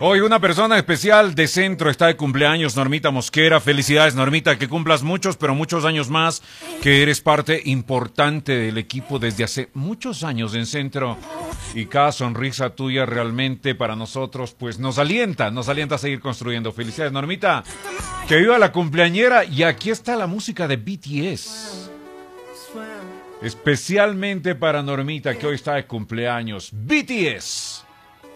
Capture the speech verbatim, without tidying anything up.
Hoy una persona especial de Centro está de cumpleaños, Normita Mosquera. Felicidades, Normita, que cumplas muchos, pero muchos años más, que eres parte importante del equipo desde hace muchos años en Centro. Y cada sonrisa tuya realmente para nosotros, pues nos alienta, nos alienta a seguir construyendo. Felicidades, Normita. Que viva la cumpleañera. Y aquí está la música de B T S. Especialmente para Normita, que hoy está de cumpleaños. B T S.